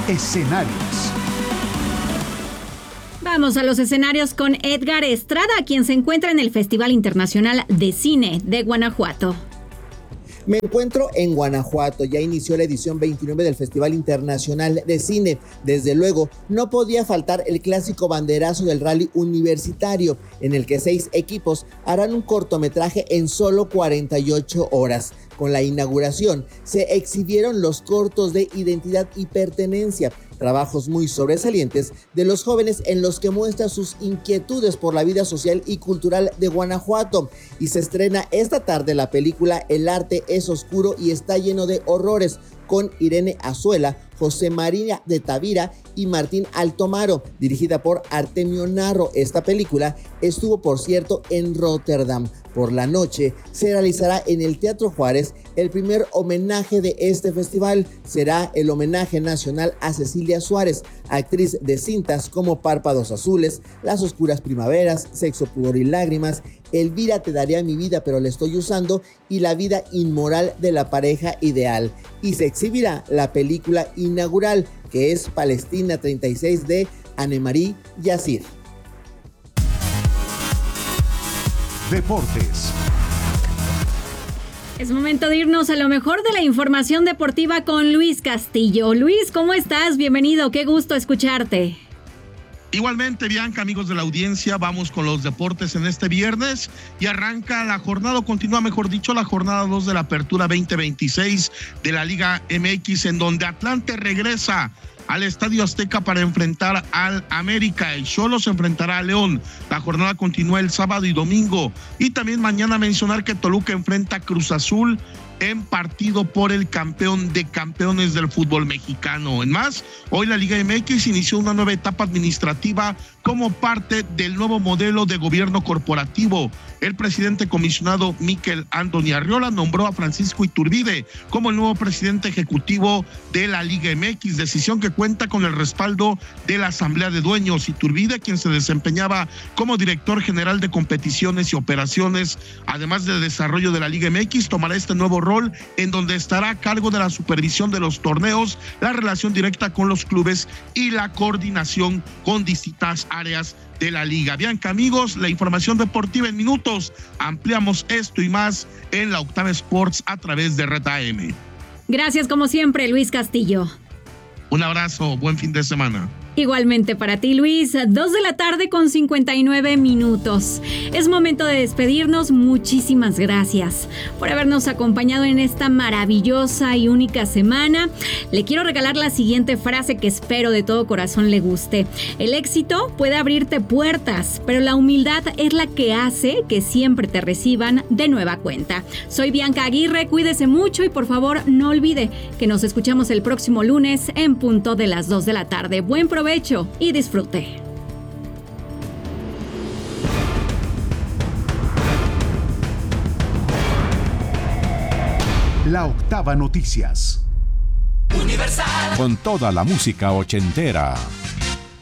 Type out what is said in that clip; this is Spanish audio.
Escenarios. Vamos a los escenarios con Edgar Estrada, quien se encuentra en el Festival Internacional de Cine de Guanajuato. Me encuentro en Guanajuato, ya inició la edición 29 del Festival Internacional de Cine. Desde luego, no podía faltar el clásico banderazo del rally universitario, en el que 6 equipos harán un cortometraje en solo 48 horas. Con la inauguración, se exhibieron los cortos de Identidad y Pertenencia, trabajos muy sobresalientes de los jóvenes en los que muestra sus inquietudes por la vida social y cultural de Guanajuato. Y se estrena esta tarde la película El arte es oscuro y está lleno de horrores, con Irene Azuela, José María de Tavira y Martín Altomaro, dirigida por Artemio Narro. Esta película estuvo, por cierto, en Rotterdam. Por la noche se realizará en el Teatro Juárez el primer homenaje de este festival. Será el homenaje nacional a Cecilia Suárez, actriz de cintas como Párpados Azules, Las Oscuras Primaveras, Sexo, Pudor y Lágrimas, Elvira, te daría mi vida pero la estoy usando, y La vida inmoral de la pareja ideal. Y se exhibirá la película inaugural, que es Palestina 36 de Annemarie Yassir. Deportes. Es momento de irnos a lo mejor de la información deportiva con Luis Castillo. Luis, ¿cómo estás? Bienvenido, qué gusto escucharte. Igualmente, Bianca, amigos de la audiencia, vamos con los deportes en este viernes y arranca la jornada, o continúa mejor dicho, la jornada 2 de la Apertura 2026 de la Liga MX, en donde Atlante regresa al Estadio Azteca para enfrentar al América. El Xolos se enfrentará a León. La jornada continúa el sábado y domingo. Y también mañana mencionar que Toluca enfrenta a Cruz Azul en partido por el campeón de campeones del fútbol mexicano. En más, hoy la Liga MX inició una nueva etapa administrativa como parte del nuevo modelo de gobierno corporativo. El presidente comisionado Miquel Anthony Arriola nombró a Francisco Iturbide como el nuevo presidente ejecutivo de la Liga MX, decisión que cuenta con el respaldo de la Asamblea de Dueños. Iturbide, quien se desempeñaba como director general de competiciones y operaciones, además de desarrollo de la Liga MX, tomará este nuevo rol en donde estará a cargo de la supervisión de los torneos, la relación directa con los clubes y la coordinación con distintas áreas de la liga. Bianca, amigos, la información deportiva en minutos. Ampliamos esto y más en la Octava Sports a través de Red AM. Gracias como siempre, Luis Castillo. Un abrazo, buen fin de semana. Igualmente para ti, Luis, 2:59 p.m. Es momento de despedirnos. Muchísimas gracias por habernos acompañado en esta maravillosa y única semana. Le quiero regalar la siguiente frase que espero de todo corazón le guste. El éxito puede abrirte puertas, pero la humildad es la que hace que siempre te reciban de nueva cuenta. Soy Bianca Aguirre, cuídese mucho y por favor no olvide que nos escuchamos el próximo lunes en punto de las 2 de la tarde. Buen provecho y disfrute. La Octava Noticias. Universal. Con toda la música ochentera.